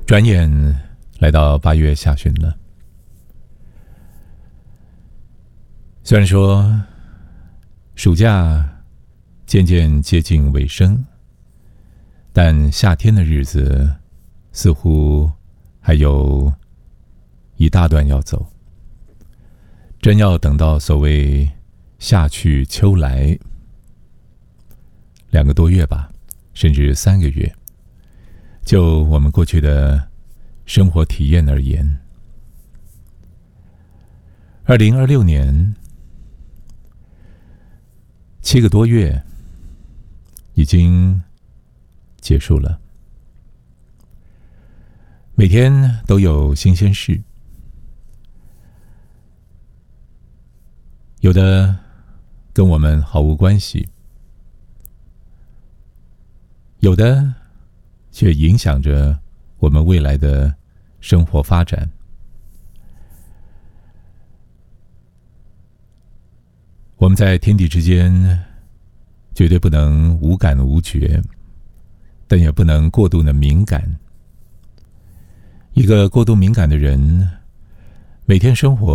转眼来到8月下旬了。虽然说暑假渐渐接近尾声，但夏天的日子似乎还有一大段要走。真要等到所谓夏去秋来2个多月吧，甚至3个月，就我们过去的生活体验而言，2026年7个多月已经结束了，每天都有新鲜事，有的跟我们毫无关系，有的却影响着我们未来的生活发展。我们在天地之间绝对不能无感无觉，但也不能过度的敏感。一个过度敏感的人，每天生活